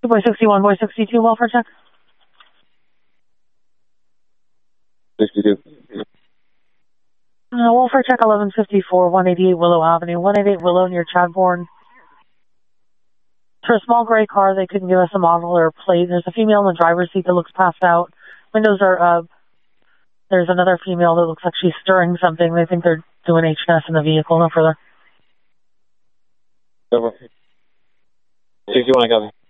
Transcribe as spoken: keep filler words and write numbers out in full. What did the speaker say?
Boy sixty-one, boy sixty-two, welfare check. sixty-two. Uh, welfare check eleven fifty-four, one eighty-eight Willow Avenue, one eighty-eight Willow near Chadbourne. For a small gray car, they couldn't give us a model or a plate. There's a female in the driver's seat that looks passed out. Windows are up. There's another female that looks like she's stirring something. They think they're doing H and S in the vehicle. No further. Over. sixty-one, I got it.